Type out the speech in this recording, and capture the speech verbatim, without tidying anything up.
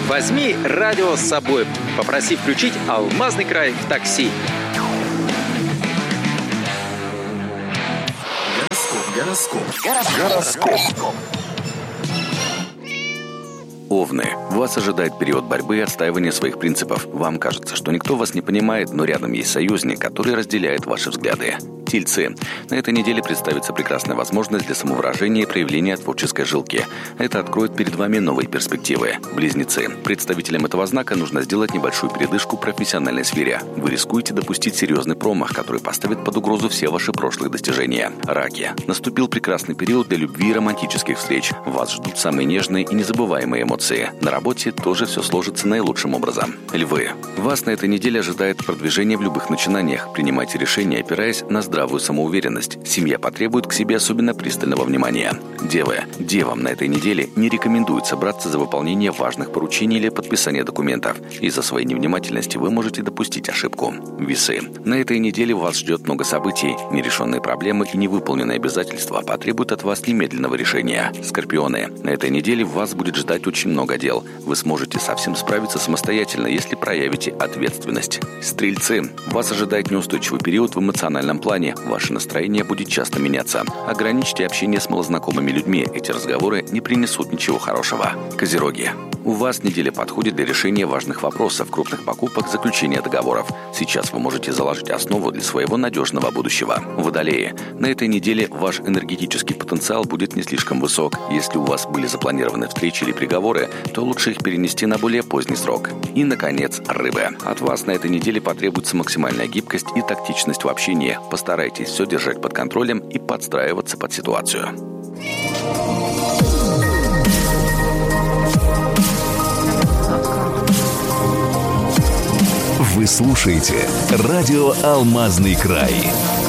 Возьми радио с собой. Попроси включить «Алмазный край» в такси. Гороскоп. Гороскоп. Гороскоп. Овны. Вас ожидает период борьбы и отстаивания своих принципов. Вам кажется, что никто вас не понимает, но рядом есть союзник, который разделяет ваши взгляды. Тельцы. На этой неделе представится прекрасная возможность для самовыражения и проявления творческой жилки. Это откроет перед вами новые перспективы. Близнецы. Представителям этого знака нужно сделать небольшую передышку в профессиональной сфере. Вы рискуете допустить серьезный промах, который поставит под угрозу все ваши прошлые достижения. Раки. Наступил прекрасный период для любви и романтических встреч. Вас ждут самые нежные и незабываемые эмоции. На работе тоже все сложится наилучшим образом. Львы. Вас на этой неделе ожидает продвижение в любых начинаниях. Принимайте решения, опираясь на здравую самоуверенность. Семья потребует к себе особенно пристального внимания. Девы. Девам на этой неделе не рекомендуется браться за выполнение важных поручений или подписание документов. Из-за своей невнимательности вы можете допустить ошибку. Весы. На этой неделе вас ждет много событий. Нерешенные проблемы и невыполненные обязательства потребуют от вас немедленного решения. Скорпионы. На этой неделе вас будет ждать очень много дел. Вы сможете совсем справиться самостоятельно, если проявите ответственность. Стрельцы. Вас ожидает неустойчивый период в эмоциональном плане. Ваше настроение будет часто меняться. Ограничьте общение с малознакомыми людьми. Эти разговоры не принесут ничего хорошего. Козероги. У вас неделя подходит для решения важных вопросов, крупных покупок, заключения договоров. Сейчас вы можете заложить основу для своего надежного будущего. Водолеи. На этой неделе ваш энергетический потенциал будет не слишком высок. Если у вас были запланированы встречи или переговоры, то лучше их перенести на более поздний срок. И, наконец, рыбы. От вас на этой неделе потребуется максимальная гибкость и тактичность в общении. Постарайтесь все держать под контролем и подстраиваться под ситуацию. Вы слушаете радио «Алмазный край».